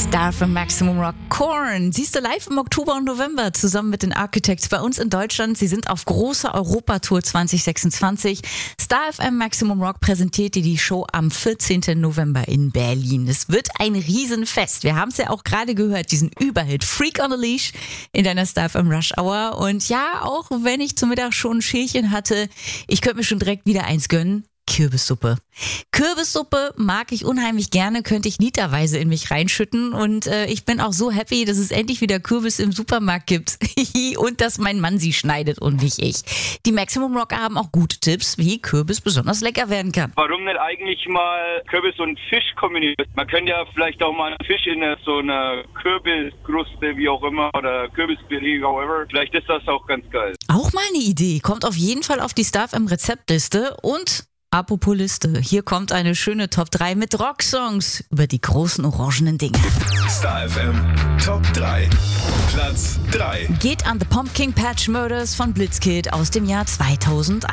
Star from Maximum Rock, Korn. Siehst du live im Oktober und November zusammen mit den Architects bei uns in Deutschland. Sie sind auf großer Europatour 2026. Star FM Maximum Rock präsentiert dir die Show am 14. November in Berlin. Es wird ein Riesenfest. Wir haben es ja auch gerade gehört, diesen Überhit Freak on a Leash in deiner Star FM Rush Hour. Und ja, auch wenn ich zum Mittag schon ein Schälchen hatte, ich könnte mir schon direkt wieder eins gönnen. Kürbissuppe. Kürbissuppe mag ich unheimlich gerne, könnte ich literweise in mich reinschütten und ich bin auch so happy, dass es endlich wieder Kürbis im Supermarkt gibt und dass mein Mann sie schneidet und nicht ich. Die Maximum Rocker haben auch gute Tipps, wie Kürbis besonders lecker werden kann. Warum nicht eigentlich mal Kürbis und Fisch kombinieren? Man könnte ja vielleicht auch mal einen Fisch in so einer Kürbiskruste, wie auch immer, oder Kürbispüree, however. Vielleicht ist das auch ganz geil. Auch mal eine Idee, kommt auf jeden Fall auf die Star FM Rezeptliste und apropos Liste, hier kommt eine schöne Top 3 mit Rocksongs über die großen orangenen Dinge. Star FM Top 3. Platz 3. Geht an The Pumpkin Patch Murders von Blitzkid aus dem Jahr 2001.